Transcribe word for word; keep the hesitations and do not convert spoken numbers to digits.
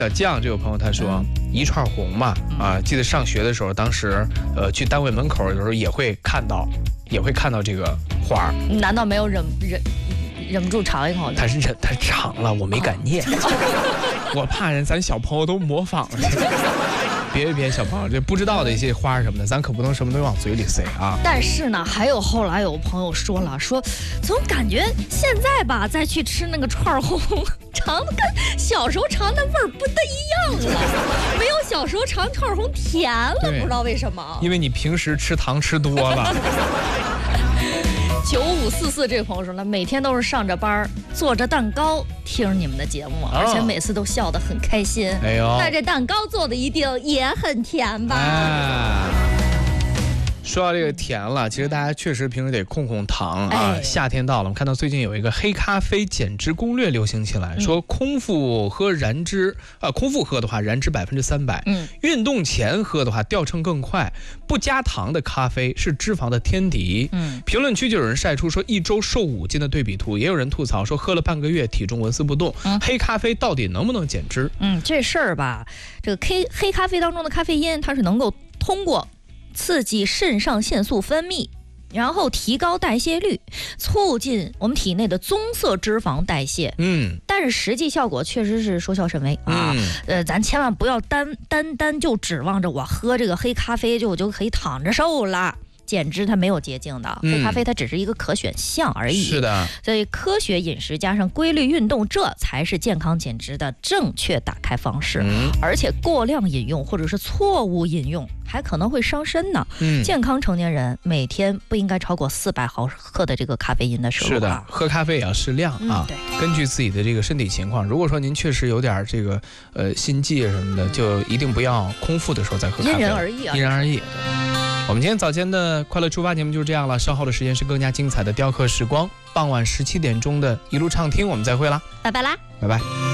小酱这个朋友他说，一串红嘛，啊，记得上学的时候，当时呃去单位门口有时候也会看到，也会看到这个花儿。 难道没有忍忍忍不住尝一口？ 他是忍，他尝了，我没敢念，哦、我怕人咱小朋友都模仿了。别别别，小朋友，这不知道的一些花什么的，咱可不能什么都往嘴里塞啊。 但是呢，还有后来有朋友说了，说总感觉现在吧，再去吃那个串红，尝的跟小时候尝的味儿不太一样了，没有小时候尝串红甜了，不知道为什么。 因为你平时吃糖吃多了。 九五四四这个朋友说了，每天都是上着班做着蛋糕听你们的节目，而且每次都笑得很开心。哎呦，那这蛋糕做的一定也很甜吧？哎， 说到这个甜了，其实大家确实平时得控控糖啊。哎、夏天到了，我们看到最近有一个黑咖啡减脂攻略流行起来，嗯、说空腹喝燃脂，呃，空腹喝的话燃脂百分之三百，嗯，运动前喝的话掉秤更快。不加糖的咖啡是脂肪的天敌。嗯，评论区就有人晒出说一周瘦五斤的对比图，也有人吐槽说喝了半个月体重纹丝不动。嗯，黑咖啡到底能不能减脂？ 嗯，这事儿吧，这个黑黑咖啡当中的咖啡因，它是能够通过刺激肾上腺素分泌，然后提高代谢率，促进我们体内的棕色脂肪代谢。嗯，但是实际效果确实是说笑甚微啊。嗯、呃，咱千万不要单单单就指望着我喝这个黑咖啡就我就可以躺着瘦了。减脂它没有捷径的，黑咖啡它只是一个可选项而已。 是的， 所以科学饮食加上规律运动，这才是健康减脂的正确打开方式。嗯、而且过量饮用或者是错误饮用，还可能会伤身呢。嗯，健康成年人每天不应该超过四百毫克的这个咖啡因的摄入。 是的，喝咖啡也要适量啊。嗯、对，根据自己的这个身体情况，如果说您确实有点这个呃心悸什么的，就一定不要空腹的时候再喝咖啡。 因人而异啊， 因人而异。我们今天早间的快乐出发节目就是这样了，稍后的时间是更加精彩的雕刻时光，傍晚十七点钟的一路畅听，我们再会啦， 拜拜啦， 拜拜。